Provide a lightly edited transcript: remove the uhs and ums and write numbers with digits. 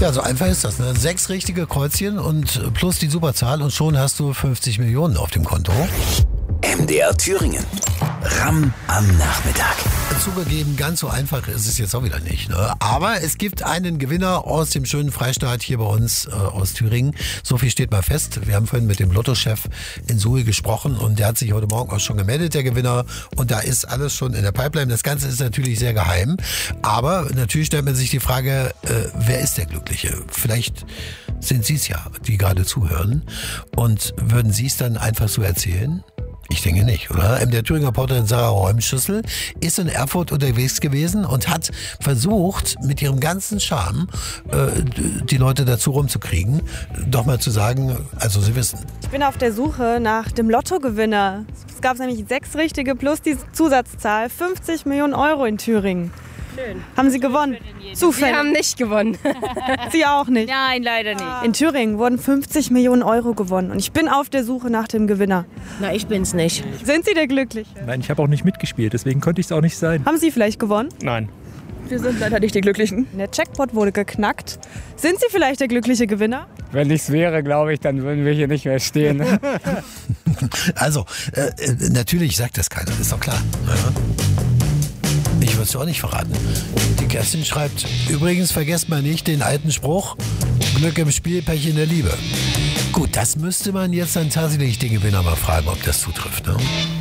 Ja, so einfach ist das. Ne? 6 richtige Kreuzchen und plus die Superzahl und schon hast du 50 Millionen auf dem Konto. MDR Thüringen. Ramm am Nachmittag. Zugegeben, ganz so einfach ist es jetzt auch wieder nicht. Ne? Aber es gibt einen Gewinner aus dem schönen Freistaat hier bei uns aus Thüringen. So viel steht mal fest. Wir haben vorhin mit dem Lottochef in Suhl gesprochen und der hat sich heute Morgen auch schon gemeldet, der Gewinner. Und da ist alles schon in der Pipeline. Das Ganze ist natürlich sehr geheim. Aber natürlich stellt man sich die Frage, wer ist der Glückliche? Vielleicht sind Sie es ja, die gerade zuhören. Und würden Sie es dann einfach so erzählen? Ich denke nicht, oder? Der Thüringer Reporterin Sarah Räumschüssel ist in Erfurt unterwegs gewesen und hat versucht, mit ihrem ganzen Charme die Leute dazu rumzukriegen, doch mal zu sagen, also Sie wissen. Ich bin auf der Suche nach dem Lottogewinner. Es gab nämlich 6 richtige plus die Zusatzzahl, 50 Millionen Euro in Thüringen. Schön. Haben Sie gewonnen? Zufällig. Wir haben nicht gewonnen. Sie auch nicht? Nein, leider nicht. In Thüringen wurden 50 Millionen Euro gewonnen und ich bin auf der Suche nach dem Gewinner. Na, ich bin's nicht. Sind Sie der Glückliche? Nein, ich habe auch nicht mitgespielt, deswegen konnte ich es auch nicht sein. Haben Sie vielleicht gewonnen? Nein. Wir sind leider nicht die Glücklichen. Der Jackpot wurde geknackt. Sind Sie vielleicht der glückliche Gewinner? Wenn ich es wäre, glaube ich, dann würden wir hier nicht mehr stehen. Also, natürlich sagt das keiner, ist doch klar. Ja. Ich würde es auch nicht verraten. Die Kerstin schreibt, übrigens vergesst mal nicht den alten Spruch, Glück im Spiel, Pech in der Liebe. Gut, das müsste man jetzt dann tatsächlich den Gewinner mal fragen, ob das zutrifft. Ne?